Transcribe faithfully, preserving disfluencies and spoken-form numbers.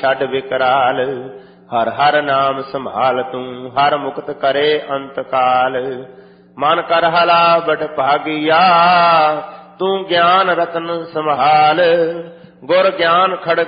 ਛੱਡ ਵਿਕਰਾਲ। ਹਰ ਹਰ ਨਾਮ ਸੰਭਾਲ ਤੂੰ, ਹਰ ਮੁਕਤ ਕਰੇ ਅੰਤ ਕਾਲ। ਮਨ ਕਰ ਹਲਾ ਬਟ ਭਾਗੀਆ, ਤੂੰ ਗਿਆਨ ਰਤਨ ਸੰਭਾਲ। ਗੁਰ ਗਿਆਨ ਖੜਗ